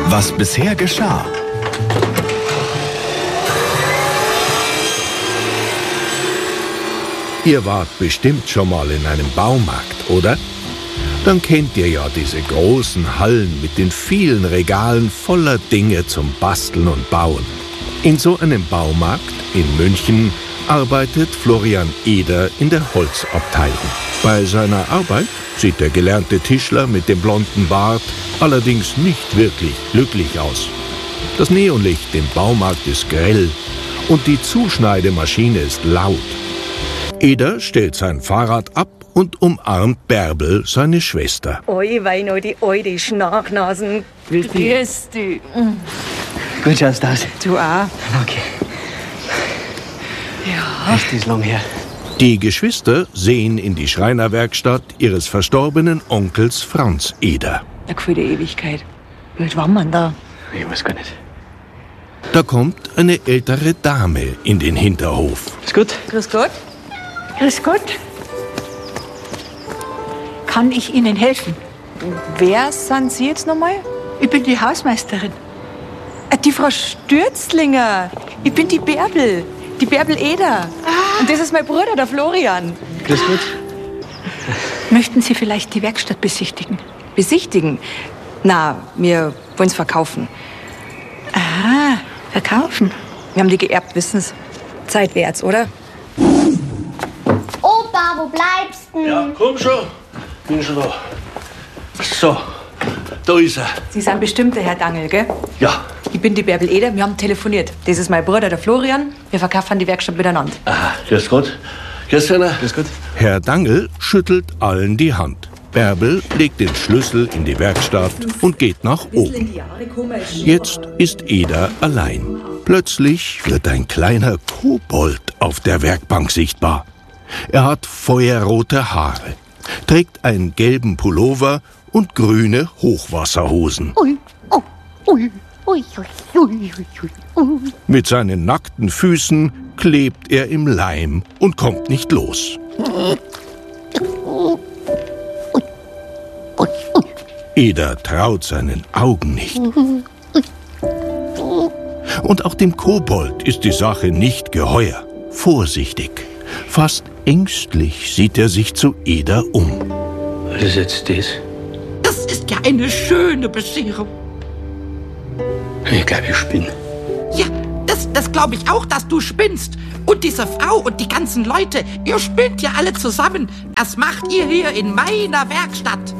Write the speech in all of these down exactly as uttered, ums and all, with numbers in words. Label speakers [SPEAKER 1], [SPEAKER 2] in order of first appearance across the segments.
[SPEAKER 1] Was bisher geschah.
[SPEAKER 2] Ihr wart bestimmt schon mal in einem Baumarkt, oder? Dann kennt ihr ja diese großen Hallen mit den vielen Regalen voller Dinge zum Basteln und Bauen. In so einem Baumarkt in München arbeitet Florian Eder in der Holzabteilung. Bei seiner Arbeit sieht der gelernte Tischler mit dem blonden Bart allerdings nicht wirklich glücklich aus. Das Neonlicht im Baumarkt ist grell und die Zuschneidemaschine ist laut. Eder stellt sein Fahrrad ab und umarmt Bärbel, seine Schwester.
[SPEAKER 3] Oi, weil noch die alte Schnachnasen.
[SPEAKER 4] Grüß dich.
[SPEAKER 5] Gut schaust du aus.
[SPEAKER 4] Du auch.
[SPEAKER 5] Okay.
[SPEAKER 4] Ja.
[SPEAKER 5] Echt, ist lang her.
[SPEAKER 2] Die Geschwister sehen in die Schreinerwerkstatt ihres verstorbenen Onkels Franz Eder.
[SPEAKER 4] Eine gefühlte Ewigkeit. Wie alt war man da?
[SPEAKER 5] Ich weiß gar nicht.
[SPEAKER 2] Da kommt eine ältere Dame in den Hinterhof.
[SPEAKER 5] Ist gut?
[SPEAKER 4] Grüß Gott.
[SPEAKER 6] Grüß Gott. Kann ich Ihnen helfen?
[SPEAKER 4] Wer sind Sie jetzt nochmal?
[SPEAKER 6] Ich bin die Hausmeisterin.
[SPEAKER 4] Äh, Die Frau Stürzlinger. Ich bin die Bärbel. Die Bärbel Eder.
[SPEAKER 6] Ah.
[SPEAKER 4] Und das ist mein Bruder, der Florian.
[SPEAKER 5] Grüß Gott.
[SPEAKER 6] Möchten Sie vielleicht die Werkstatt besichtigen?
[SPEAKER 4] Besichtigen? Na, wir wollen es verkaufen.
[SPEAKER 6] Ah, verkaufen.
[SPEAKER 4] Wir haben die geerbt, wissen's. Zeit wär's, oder?
[SPEAKER 7] Opa, wo bleibst du?
[SPEAKER 8] Ja, komm schon. Bin schon da. So, da ist er.
[SPEAKER 4] Sie sind bestimmt der Herr Dangel, gell?
[SPEAKER 8] Ja.
[SPEAKER 4] Ich bin die Bärbel Eder, wir haben telefoniert. Das ist mein Bruder, der Florian. Wir verkaufen die Werkstatt miteinander.
[SPEAKER 8] Aha, grüß Gott. Grüß einer.
[SPEAKER 5] Grüß Gott.
[SPEAKER 2] Herr Dangel schüttelt allen die Hand. Bärbel legt den Schlüssel in die Werkstatt und geht nach oben. Jetzt ist Eder allein. Plötzlich wird ein kleiner Kobold auf der Werkbank sichtbar. Er hat feuerrote Haare, trägt einen gelben Pullover und grüne Hochwasserhosen.
[SPEAKER 7] Ui, oh, ui, ui, ui, ui, ui, ui.
[SPEAKER 2] Mit seinen nackten Füßen klebt er im Leim und kommt nicht los. Eder traut seinen Augen nicht. Und auch dem Kobold ist die Sache nicht geheuer. Vorsichtig, fast ängstlich sieht er sich zu Eder um.
[SPEAKER 5] Was ist jetzt das?
[SPEAKER 9] Das ist ja eine schöne Bescherung.
[SPEAKER 5] Ich glaube, ich spinne.
[SPEAKER 9] Ja, das, das glaube ich auch, dass du spinnst. Und diese Frau und die ganzen Leute, ihr spinnt ja alle zusammen. Das macht ihr hier in meiner Werkstatt.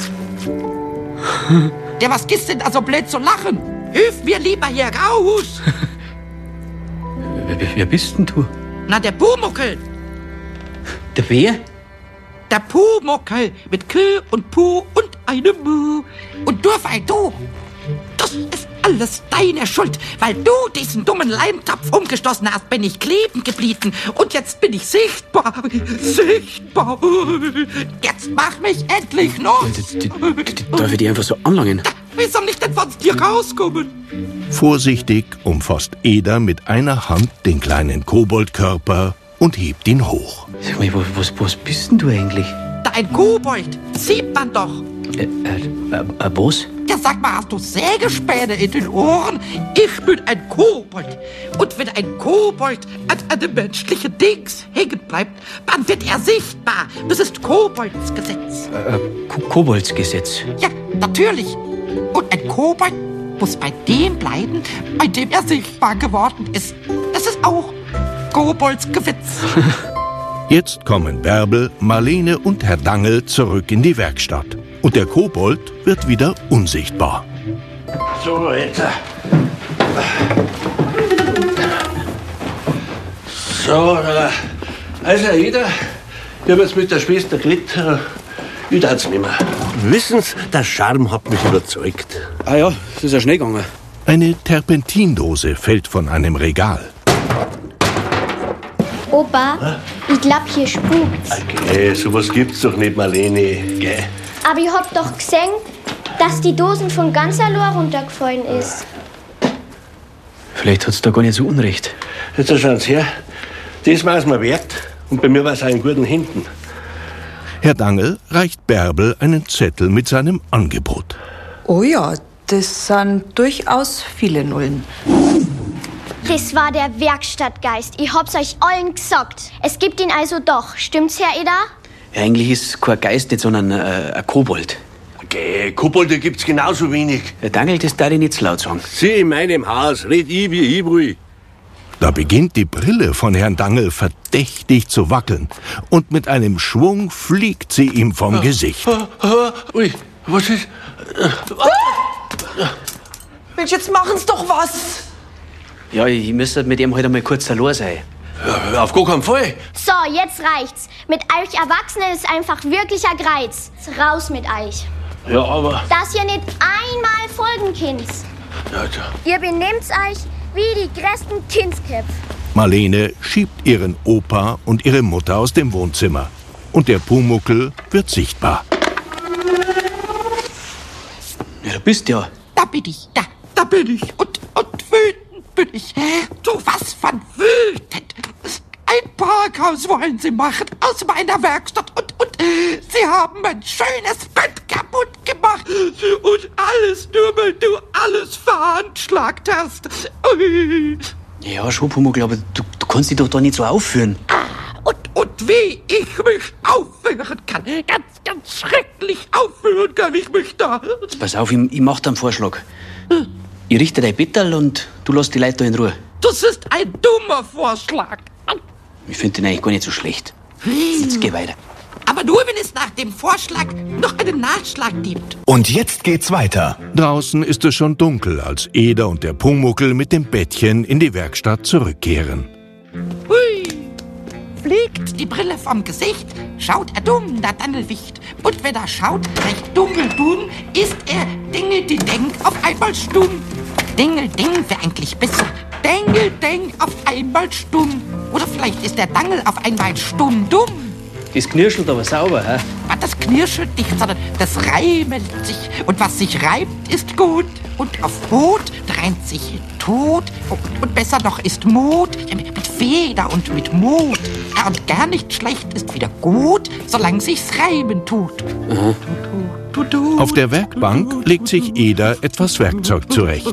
[SPEAKER 9] Ja, was ist denn da so blöd zu lachen? Hilf mir lieber hier raus.
[SPEAKER 5] Wer, wer bist denn du?
[SPEAKER 9] Na, der Pumuckel.
[SPEAKER 5] Der wer?
[SPEAKER 9] Der Pumuckel mit K und Pu und einem Mu. Und du, weil du, das ist alles deine Schuld. Weil du diesen dummen Leimtopf umgestoßen hast, bin ich kleben geblieben. Und jetzt bin ich sichtbar. Sichtbar. Jetzt mach mich endlich los.
[SPEAKER 5] Darf ich die einfach so anlangen?
[SPEAKER 9] Wie soll ich denn von dir rauskommen?
[SPEAKER 2] Vorsichtig umfasst Eder mit einer Hand den kleinen Koboldkörper und hebt ihn hoch.
[SPEAKER 5] Sag mal, was, was bist denn du eigentlich?
[SPEAKER 9] Da ein Kobold, sieht man doch.
[SPEAKER 5] Äh, äh, äh, was?
[SPEAKER 9] Ja, sag mal, hast du Sägespäne in den Ohren? Ich bin ein Kobold. Und wenn ein Kobold an einem menschlichen Dings hängen bleibt, dann wird er sichtbar. Das ist Kobolds Gesetz.
[SPEAKER 5] Äh, Ko- Koboldsgesetz.
[SPEAKER 9] Ja, natürlich. Und ein Kobold muss bei dem bleiben, bei dem er sichtbar geworden ist. Das ist auch Kobolds Gewitz.
[SPEAKER 2] Jetzt kommen Bärbel, Marlene und Herr Dangel zurück in die Werkstatt. Und der Kobold wird wieder unsichtbar.
[SPEAKER 8] So, jetzt. So, äh, also jeder, ich habe jetzt mit der Schwester geredet, äh, ich darf's nicht mehr. Wissen Sie, der Charme hat mich überzeugt.
[SPEAKER 5] Ah ja, das ist ja schnell gegangen.
[SPEAKER 2] Eine Terpentindose fällt von einem Regal.
[SPEAKER 7] Opa, ich glaub, hier spukt's.
[SPEAKER 8] Okay, sowas gibt's doch nicht, Marlene. Gell?
[SPEAKER 7] Aber ich hab doch gesehen, dass die Dosen von ganz allein runtergefallen ist.
[SPEAKER 5] Vielleicht hat's da gar nicht so unrecht.
[SPEAKER 8] Jetzt schauen Sie her. Das war's mir wert. Und bei mir war's auch in guten Händen.
[SPEAKER 2] Herr Dangel reicht Bärbel einen Zettel mit seinem Angebot.
[SPEAKER 4] Oh ja, Das sind durchaus viele Nullen.
[SPEAKER 7] Das war der Werkstattgeist. Ich hab's euch allen gesagt. Es gibt ihn also doch. Stimmt's, Herr Eder?
[SPEAKER 5] Ja, eigentlich ist kein Geist nicht, sondern äh, ein Kobold.
[SPEAKER 8] Okay, Kobolde gibt's genauso wenig.
[SPEAKER 5] Der Dangel, das darf ich nicht zu laut sagen.
[SPEAKER 8] Sie in meinem Haus, red ich, wie ich will.
[SPEAKER 2] Da beginnt die Brille von Herrn Dangel verdächtig zu wackeln. Und mit einem Schwung fliegt sie ihm vom
[SPEAKER 8] ah,
[SPEAKER 2] Gesicht.
[SPEAKER 8] Ah, ah, ui, was ist...
[SPEAKER 4] Mensch, jetzt machen's doch was!
[SPEAKER 5] Ja, ich müsste mit ihm halt einmal kurz allein sein.
[SPEAKER 8] Ja, auf gar keinen Fall.
[SPEAKER 7] So, jetzt reicht's. Mit euch Erwachsenen ist einfach wirklicher Greiz. Raus mit euch.
[SPEAKER 8] Ja, aber...
[SPEAKER 7] Dass ihr nicht einmal folgen könnt.
[SPEAKER 8] Ja, ja.
[SPEAKER 7] Ihr benehmt's euch wie die größten Kindsköpfe.
[SPEAKER 2] Marlene schiebt ihren Opa und ihre Mutter aus dem Wohnzimmer. Und der Pumuckl wird sichtbar.
[SPEAKER 5] Ja, du bist ja.
[SPEAKER 9] Da bin ich, da, da bin ich. Und, und wütend bin ich. So was von wütend. Ein Parkhaus wollen sie machen aus meiner Werkstatt. Und, und sie haben mein schönes Bett kaputt gemacht. Und alles nur, weil du alles veranschlagt hast. Ui.
[SPEAKER 5] Ja, schon, Pumuckl, aber du, du kannst dich doch da nicht so aufführen.
[SPEAKER 9] Und, und wie ich mich aufführen kann. Ganz, ganz schrecklich aufführen kann ich mich da.
[SPEAKER 5] Pass auf, ich, ich mach dir einen Vorschlag. Ich richte dein Bettel und du lässt die Leute da in Ruhe.
[SPEAKER 9] Das ist ein dummer Vorschlag.
[SPEAKER 5] Ich finde den eigentlich gar nicht so schlecht. Jetzt geh weiter.
[SPEAKER 9] Aber nur, wenn es nach dem Vorschlag noch einen Nachschlag gibt.
[SPEAKER 1] Und jetzt geht's weiter.
[SPEAKER 2] Draußen ist es schon dunkel, als Eder und der Pumuckl mit dem Bettchen in die Werkstatt zurückkehren.
[SPEAKER 9] Hui! Fliegt die Brille vom Gesicht, schaut er dumm, der Dandelwicht. Und wenn er schaut, recht dunkeldumm, ist er Dingelding auf einmal stumm. Dingelding wäre eigentlich besser. Dingelding auf einmal stumm. Oder vielleicht ist der Dangel auf einmal stumm-dumm.
[SPEAKER 5] Das knirschelt aber sauber, hä?
[SPEAKER 9] Aber das knirschelt nicht, sondern das reimelt sich. Und was sich reimt, ist gut. Und auf Rot reimt sich Tod. Und, und besser noch ist Mut. Ja, mit, mit Feder und mit Mut. Ja, und gar nicht schlecht ist wieder gut, solange sich's reimen tut.
[SPEAKER 5] Aha.
[SPEAKER 2] Auf der Werkbank legt sich Eder etwas Werkzeug zurecht.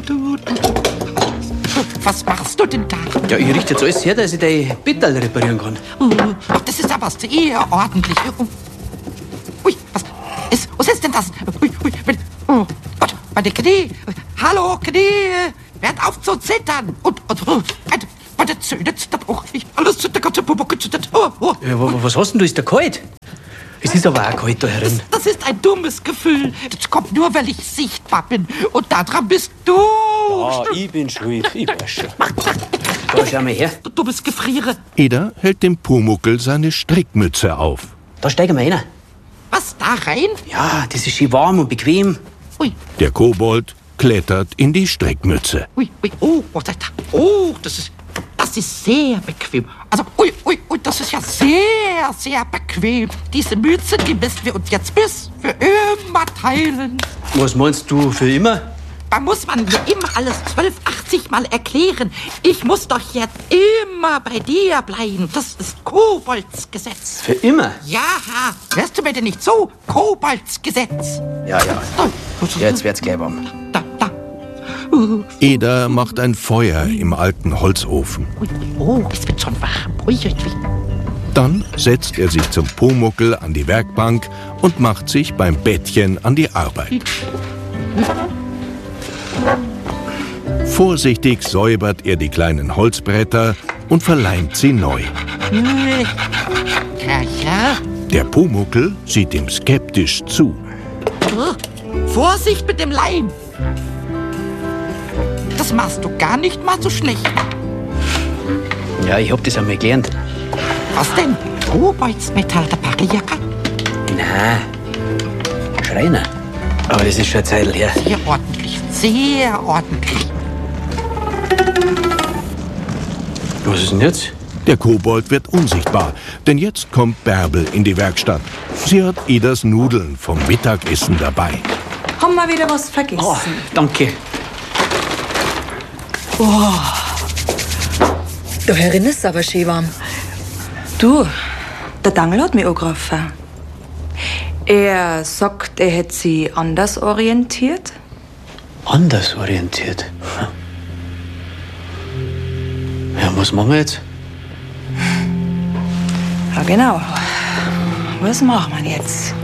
[SPEAKER 9] Was machst du denn da?
[SPEAKER 5] Ja, ich richte jetzt alles her, dass ich dein Bettel reparieren kann.
[SPEAKER 9] Ach, das ist aber sehr ordentlich. Ui, was ist, was ist denn das? Ui, ui, oh Gott, meine Knie. Hallo, Knie. Hört auf zu zittern. Und, und, und meine Zähne zittern auch. Alles zittert, ganze Puppe zittert. Oh, oh.
[SPEAKER 5] Ja, was hast denn du? Ist der kalt? Es ist aber auch kalt da herin.
[SPEAKER 9] Das, das ist ein dummes Gefühl. Das kommt nur, weil ich sichtbar bin. Und daran bist du.
[SPEAKER 5] Ja, ich bin schuld. Ich weiß schon. Da, schau mal her.
[SPEAKER 9] Du dummes Gefriere.
[SPEAKER 2] Eder hält dem Pumuckl seine Strickmütze auf.
[SPEAKER 5] Da steigen wir rein.
[SPEAKER 9] Was, da rein?
[SPEAKER 5] Ja, das ist schön warm und bequem.
[SPEAKER 9] Ui.
[SPEAKER 2] Der Kobold klettert in die Strickmütze.
[SPEAKER 9] Ui, ui, oh, oh, das, oh, das ist, das ist sehr bequem. Also, ui, ui, ui, das ist ja sehr, sehr bequem. Diese Mütze, die müssen wir uns jetzt bis für immer teilen.
[SPEAKER 5] Was meinst du, für immer?
[SPEAKER 9] Da muss man mir immer alles zwölf achtzig Mal erklären. Ich muss doch jetzt immer bei dir bleiben. Das ist Koboldsgesetz.
[SPEAKER 5] Für immer?
[SPEAKER 9] Ja, hörst du mir denn nicht so? Koboldsgesetz.
[SPEAKER 5] Ja, ja. Ja, jetzt wird's gleich warm.
[SPEAKER 9] Da, da.
[SPEAKER 2] Eder macht ein Feuer im alten Holzofen.
[SPEAKER 9] Oh, es wird schon warm. Ui, ui, ui.
[SPEAKER 2] Dann setzt er sich zum Pumuckl an die Werkbank und macht sich beim Bettchen an die Arbeit. Vorsichtig säubert er die kleinen Holzbretter und verleimt sie neu.
[SPEAKER 9] Ja, ja.
[SPEAKER 2] Der Pumuckl sieht ihm skeptisch zu.
[SPEAKER 9] Oh, Vorsicht mit dem Leim. Das machst du gar nicht mal so schlecht.
[SPEAKER 5] Ja, ich hab das einmal gelernt.
[SPEAKER 9] Was denn? Koboldsmetall reparieren?
[SPEAKER 5] Nein, Schreiner. Aber das ist schon eine Zeit her.
[SPEAKER 9] Sehr ordentlich, sehr ordentlich.
[SPEAKER 5] Was ist denn jetzt?
[SPEAKER 2] Der Kobold wird unsichtbar, denn jetzt kommt Bärbel in die Werkstatt. Sie hat Eders Nudeln vom Mittagessen dabei.
[SPEAKER 4] Haben wir wieder was vergessen?
[SPEAKER 5] Oh, danke.
[SPEAKER 4] Oh. Da herin ist es aber schön warm. Du, der Dangel hat mich angegriffen. Er sagt, er hätte sie anders orientiert.
[SPEAKER 5] Anders orientiert. Ja, was machen wir jetzt?
[SPEAKER 4] Ja, genau. Was machen wir jetzt?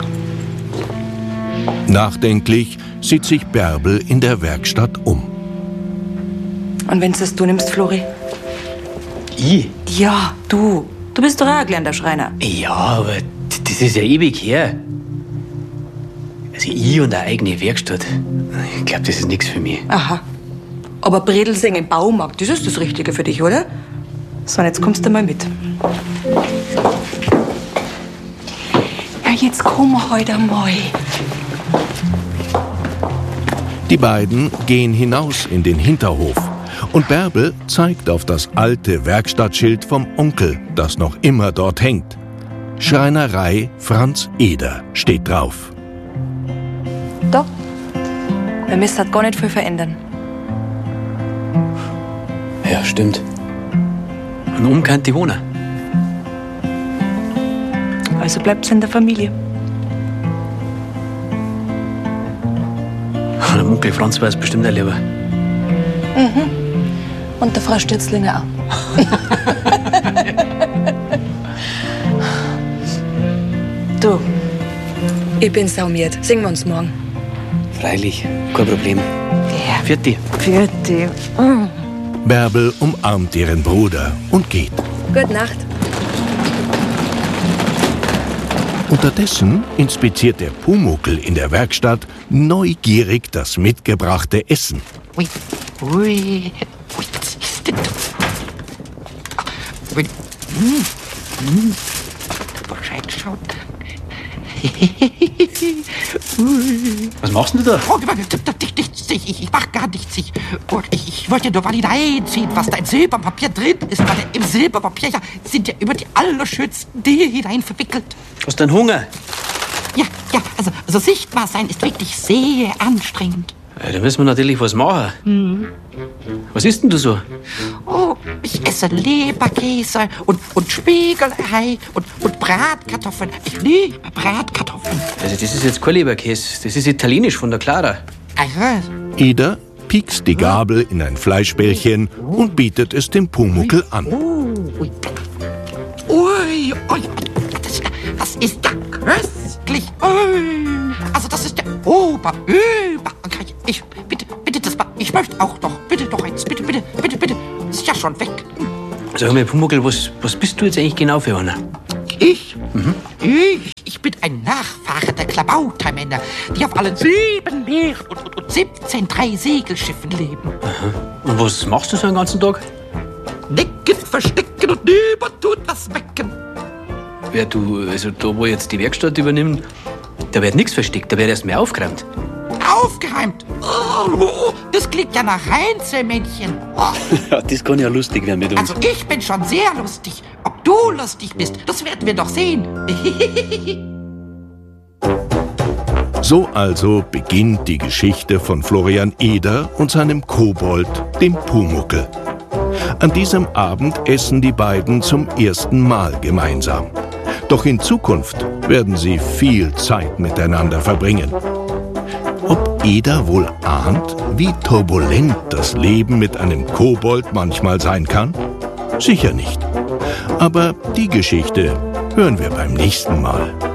[SPEAKER 2] Nachdenklich sieht sich Bärbel in der Werkstatt um.
[SPEAKER 4] Und wenn's das du nimmst, Flori?
[SPEAKER 5] Ich?
[SPEAKER 4] Ja, du. Du bist doch auch ein gelernter Schreiner.
[SPEAKER 5] Ja, aber das ist ja ewig her. Also ich und eine eigene Werkstatt. Ich glaube, das ist nichts für mich.
[SPEAKER 4] Aha. Aber Bredelsing im Baumarkt, das ist das Richtige für dich, oder? So, und jetzt kommst du mal mit. Ja, jetzt komm heute mal.
[SPEAKER 2] Die beiden gehen hinaus in den Hinterhof und Bärbel zeigt auf das alte Werkstattschild vom Onkel, das noch immer dort hängt. Schreinerei Franz Eder steht drauf.
[SPEAKER 4] Doch. Wir müssen halt gar nicht viel verändern.
[SPEAKER 5] Ja, stimmt. Und oben kann die wohnen.
[SPEAKER 4] Also bleibt's in der Familie.
[SPEAKER 5] Der Onkel Franz weiß bestimmt auch lieber.
[SPEAKER 4] Mhm. Und der Frau Stürzlinger auch. Du, ich bin saumiert. Singen wir uns morgen.
[SPEAKER 5] Freilich, kein Problem.
[SPEAKER 4] Ja.
[SPEAKER 5] Vierte.
[SPEAKER 4] Vierte. Mm.
[SPEAKER 2] Bärbel umarmt ihren Bruder und geht.
[SPEAKER 4] Gute Nacht.
[SPEAKER 2] Unterdessen inspiziert der Pumuckl in der Werkstatt neugierig das mitgebrachte Essen.
[SPEAKER 9] Ui, ui, ui, was ist denn das? Ui, hm, hm, da reinschaut.
[SPEAKER 5] Was machst denn du da?
[SPEAKER 9] Oh, nichts, ich, ich mach gar nichts. Ich, ich, ich wollte nur mal hineinziehen, was da im Silberpapier drin ist. Weil im Silberpapier ja, sind ja immer die allerschönsten Dinge hinein verwickelt.
[SPEAKER 5] Hast du einen Hunger?
[SPEAKER 9] Ja, ja, also, also sichtbar sein ist wirklich sehr anstrengend.
[SPEAKER 5] Ja, da müssen wir natürlich was machen.
[SPEAKER 9] Hm.
[SPEAKER 5] Was isst denn du so?
[SPEAKER 9] Oh, ich esse Leberkäse und, und Spiegelei und, und Bratkartoffeln. Ich liebe Bratkartoffeln.
[SPEAKER 5] Also das ist jetzt kein Leberkäse, das ist italienisch von der Clara.
[SPEAKER 9] Aha.
[SPEAKER 2] Eder piekst die Gabel in ein Fleischbällchen und bietet es dem Pumuckl an.
[SPEAKER 9] Ui, ui, ui, das, das ist ja köstlich. Ui. Also das ist der Oberüber. Ich, bitte, bitte, das, ich möchte auch noch. Bitte doch eins, bitte, bitte, bitte, bitte. Das ist ja schon weg.
[SPEAKER 5] Sag mal, Pumuckl, was, was bist du jetzt eigentlich genau für einer?
[SPEAKER 9] Ich? Mhm. Ich? Ich bin ein Nachfahre der Klabautermänner, die auf allen sieben Meeren und, und, und siebzehn Drei-Segelschiffen leben.
[SPEAKER 5] Aha. Und was machst du so den ganzen Tag?
[SPEAKER 9] Nicken, verstecken und niemand tut was wecken.
[SPEAKER 5] Ja, du, also da, wo jetzt die Werkstatt übernimmt, da wird nichts versteckt, da wird erst mehr aufgeräumt.
[SPEAKER 9] Aufgeräumt? Oh, das klingt ja nach Heinzelmännchen. Oh.
[SPEAKER 5] Ja, das kann ja lustig werden mit uns.
[SPEAKER 9] Also ich bin schon sehr lustig. Ob du lustig bist, das werden wir doch sehen.
[SPEAKER 2] So also beginnt die Geschichte von Florian Eder und seinem Kobold, dem Pumuckl. An diesem Abend essen die beiden zum ersten Mal gemeinsam. Doch in Zukunft werden sie viel Zeit miteinander verbringen. Ob Eder wohl ahnt, wie turbulent das Leben mit einem Kobold manchmal sein kann? Sicher nicht. Aber die Geschichte hören wir beim nächsten Mal.